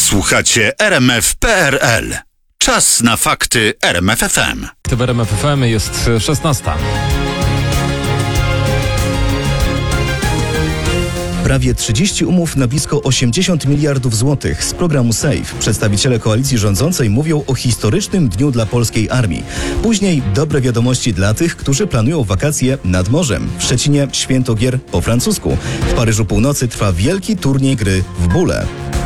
Słuchacie RMF.pl. Czas na fakty RMF FM. W RMF FM jest 16. Prawie 30 umów na blisko 80 miliardów złotych z programu SAFE. Przedstawiciele koalicji rządzącej mówią o historycznym dniu dla polskiej armii. Później dobre wiadomości dla tych, którzy planują wakacje nad morzem. W Szczecinie święto gier po francusku. W Paryżu Północy trwa wielki turniej gry w bóle.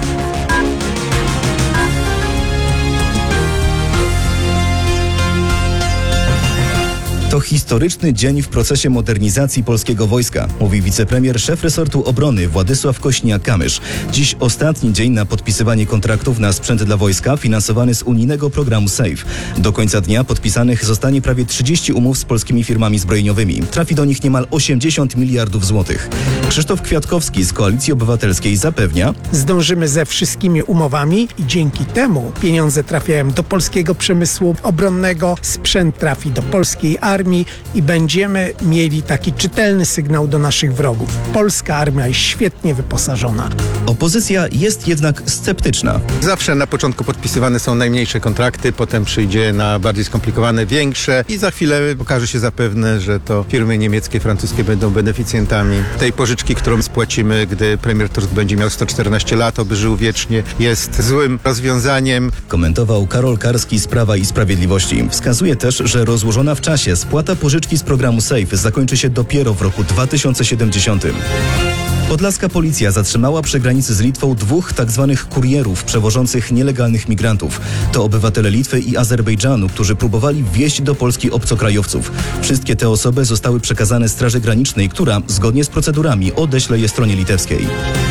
To historyczny dzień w procesie modernizacji polskiego wojska, mówi wicepremier, szef resortu obrony Władysław Kośniak-Kamysz. Dziś ostatni dzień na podpisywanie kontraktów na sprzęt dla wojska finansowany z unijnego programu SAFE. Do końca dnia podpisanych zostanie prawie 30 umów z polskimi firmami zbrojeniowymi. Trafi do nich niemal 80 miliardów złotych. Krzysztof Kwiatkowski z Koalicji Obywatelskiej zapewnia: zdążymy ze wszystkimi umowami i dzięki temu pieniądze trafiają do polskiego przemysłu obronnego, sprzęt trafi do polskiej armii i będziemy mieli taki czytelny sygnał do naszych wrogów. Polska armia jest świetnie wyposażona. Opozycja jest jednak sceptyczna. Zawsze na początku podpisywane są najmniejsze kontrakty, potem przyjdzie na bardziej skomplikowane, większe i za chwilę okaże się zapewne, że to firmy niemieckie, francuskie będą beneficjentami tej pożyczki, którą spłacimy, gdy premier Tusk będzie miał 114 lat, oby żył wiecznie, jest złym rozwiązaniem. Komentował Karol Karski z Prawa i Sprawiedliwości. Wskazuje też, że rozłożona w czasie spłata pożyczki z programu SAFE zakończy się dopiero w roku 2070. Podlaska policja zatrzymała przy granicy z Litwą dwóch tzw. kurierów przewożących nielegalnych migrantów. To obywatele Litwy i Azerbejdżanu, którzy próbowali wwieźć do Polski obcokrajowców. Wszystkie te osoby zostały przekazane Straży Granicznej, która zgodnie z procedurami odeśle je stronie litewskiej.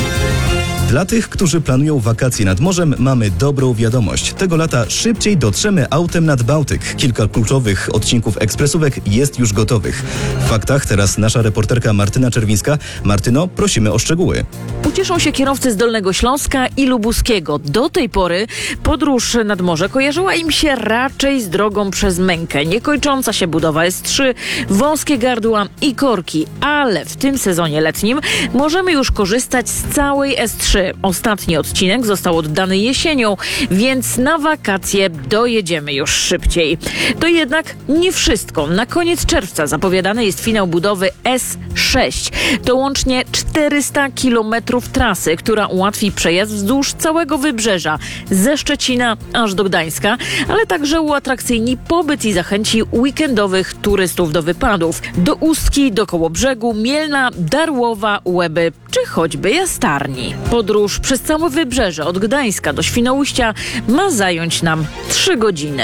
Dla tych, którzy planują wakacje nad morzem, mamy dobrą wiadomość. Tego lata szybciej dotrzemy autem nad Bałtyk. Kilka kluczowych odcinków ekspresówek jest już gotowych. W faktach teraz nasza reporterka Martyna Czerwińska. Martyno, prosimy o szczegóły. Ucieszą się kierowcy z Dolnego Śląska i Lubuskiego. Do tej pory podróż nad morze kojarzyła im się raczej z drogą przez mękę. Niekończąca się budowa S3, wąskie gardła i korki. Ale w tym sezonie letnim możemy już korzystać z całej S3. Ostatni odcinek został oddany jesienią, więc na wakacje dojedziemy już szybciej. To jednak nie wszystko. Na koniec czerwca zapowiadany jest finał budowy S6. To łącznie 400 kilometrów trasy, która ułatwi przejazd wzdłuż całego wybrzeża, ze Szczecina aż do Gdańska, ale także uatrakcyjni pobyt i zachęci weekendowych turystów do wypadów. Do Ustki, do Kołobrzegu, Mielna, Darłowa, Łeby czy choćby Jastarni. Podróż przez całe wybrzeże od Gdańska do Świnoujścia ma zająć nam 3 godziny.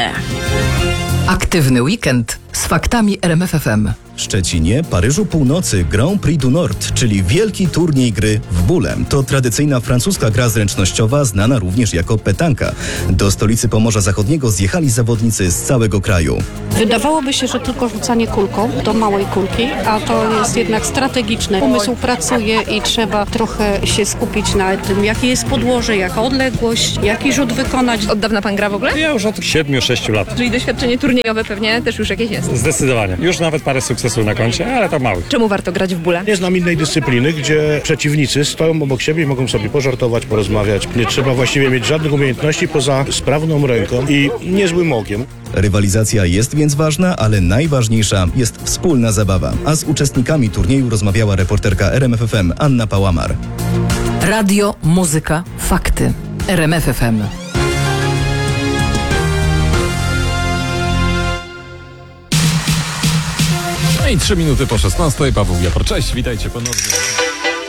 Aktywny weekend z faktami RMF FM. W Szczecinie, Paryżu Północy Grand Prix du Nord, czyli wielki turniej gry w bóle. To tradycyjna francuska gra zręcznościowa, znana również jako petanka. Do stolicy Pomorza Zachodniego zjechali zawodnicy z całego kraju. Wydawałoby się, że tylko rzucanie kulką do małej kulki, a to jest jednak strategiczne. Umysł pracuje i trzeba trochę się skupić na tym, jakie jest podłoże, jaka odległość, jaki rzut wykonać. Od dawna pan gra w ogóle? Ja już od 7-6 lat. Czyli doświadczenie turniejowe pewnie też już jakieś jest. Zdecydowanie. Już nawet parę sukcesów na koncie, ale to małych. Czemu warto grać w bóle? Nie znam innej dyscypliny, gdzie przeciwnicy stoją obok siebie i mogą sobie pożartować, porozmawiać. Nie trzeba właściwie mieć żadnych umiejętności poza sprawną ręką i niezłym okiem. Rywalizacja jest więc ważna, ale najważniejsza jest wspólna zabawa. A z uczestnikami turnieju rozmawiała reporterka RMF FM Anna Pałamar. Radio, muzyka, fakty. RMF FM. No i 3 minuty po 16. Paweł Japor, cześć, witajcie ponownie.